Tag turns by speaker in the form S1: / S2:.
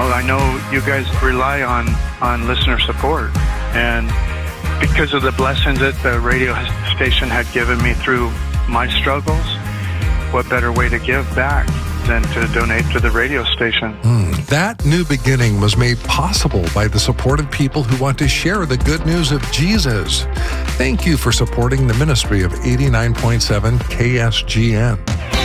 S1: I know you guys rely on listener support, and because of the blessings that the radio station had given me through my struggles, what better way to give back than to donate to the radio station?
S2: That new beginning was made possible by the support of people who want to share the good news of Jesus. Thank you for supporting the ministry of 89.7 KSGN.